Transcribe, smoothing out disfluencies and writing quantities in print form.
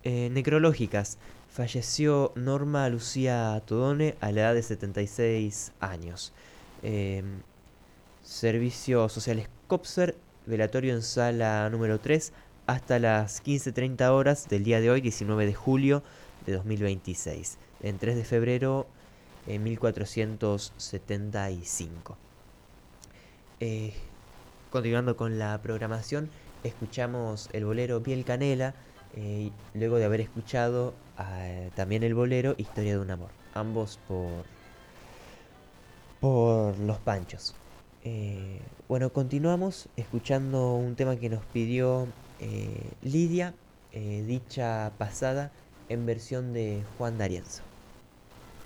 necrológicas. Falleció Norma Lucía Todone a la edad de 76 años. Eh, Servicios sociales COPSER, velatorio en sala número 3 hasta las 15:30 horas del día de hoy, 19 de julio de 2026, en 3 de febrero de 1475. Eh, Continuando con la programación, escuchamos el bolero Piel Canela, luego de haber escuchado también el bolero Historia de un amor, ambos por Los Panchos. Bueno, continuamos escuchando un tema que nos pidió Lidia, dicha pasada en versión de Juan D'Arienzo.